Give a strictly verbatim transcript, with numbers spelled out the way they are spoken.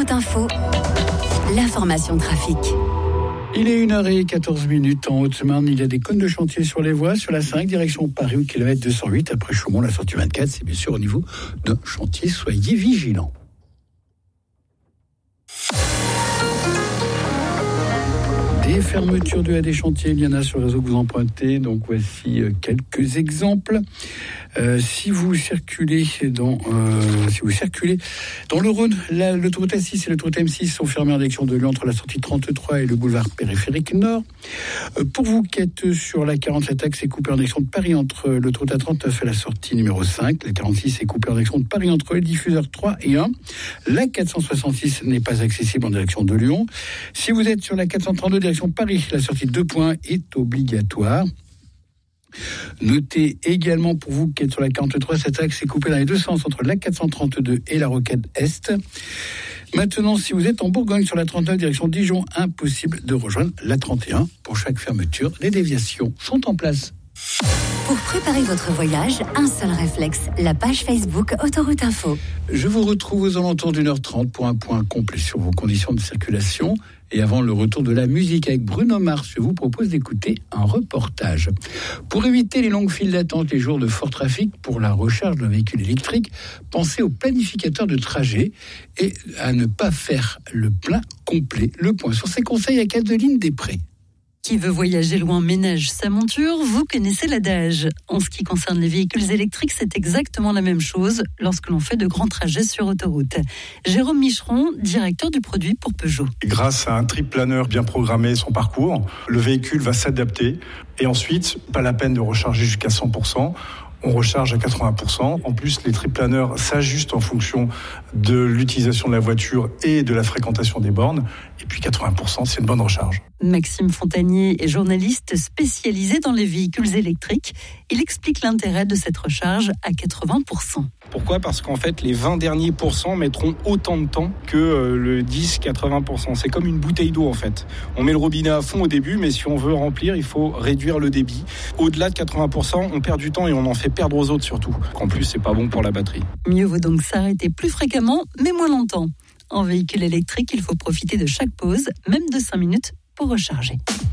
Autoroute Info, l'information trafic. Il est une heure quatorze minutes en Haute-Marne. Il y a des cônes de chantier sur les voies. Sur la cinq, direction Paris, au kilomètre deux cent huit. Après Chaumont, la sortie vingt-quatre, c'est bien sûr au niveau d'un chantier. Soyez vigilants. Des fermetures de des chantiers, il y en a sur le réseau que vous empruntez. Donc voici quelques exemples. Euh, si vous circulez dans, euh, si vous circulez dans le Rhône, la, l'autoroute A six et l'autoroute M six sont fermées en direction de Lyon entre la sortie trente-trois et le boulevard périphérique Nord. Euh, pour vous qui êtes sur la quarante-sept, axe est coupée en direction de Paris entre l'autoroute A trente-neuf et la sortie numéro cinq. La quarante-six est coupée en direction de Paris entre les diffuseurs trois et un. La quatre cent soixante-six n'est pas accessible en direction de Lyon. Si vous êtes sur la quatre cent trente-deux direction Paris, la sortie deux points est obligatoire. Notez également pour vous qui êtes sur la quarante-trois, cet axe est coupé dans les deux sens entre la quatre cent trente-deux et la Rocade Est. Maintenant, si vous êtes en Bourgogne sur la trente-neuf direction Dijon, impossible de rejoindre la trente et un. Pour chaque fermeture, les déviations sont en place. Pour préparer votre voyage, un seul réflexe, la page Facebook Autoroute Info. Je vous retrouve aux alentours d'une heure trente pour un point complet sur vos conditions de circulation. Et avant le retour de la musique avec Bruno Mars, je vous propose d'écouter un reportage. Pour éviter les longues files d'attente les jours de fort trafic pour la recharge d'un véhicule électrique, pensez au planificateur de trajet et à ne pas faire le plein complet. Le point sur ces conseils avec Adeline Després. Qui veut voyager loin ménage sa monture, vous connaissez l'adage. En ce qui concerne les véhicules électriques, c'est exactement la même chose lorsque l'on fait de grands trajets sur autoroute. Jérôme Micheron, directeur du produit pour Peugeot. Grâce à un trip planeur bien programmé son parcours, le véhicule va s'adapter et ensuite, pas la peine de recharger jusqu'à cent pour cent. On recharge à quatre-vingts pour cent. En plus, les trip planeurs s'ajustent en fonction de l'utilisation de la voiture et de la fréquentation des bornes. Et puis quatre-vingts pour cent, c'est une bonne recharge. Maxime Fontanier est journaliste spécialisé dans les véhicules électriques. Il explique l'intérêt de cette recharge à quatre-vingts pour cent. Pourquoi ? Parce qu'en fait, les vingt derniers pourcents mettront autant de temps que le dix à quatre-vingts pour cent. C'est comme une bouteille d'eau en fait. On met le robinet à fond au début, mais si on veut remplir, il faut réduire le débit. Au-delà de quatre-vingts pour cent, on perd du temps et on en fait perdre aux autres surtout. En plus, c'est pas bon pour la batterie. Mieux vaut donc s'arrêter plus fréquemment, mais moins longtemps. En véhicule électrique, il faut profiter de chaque pause, même de cinq minutes, pour recharger.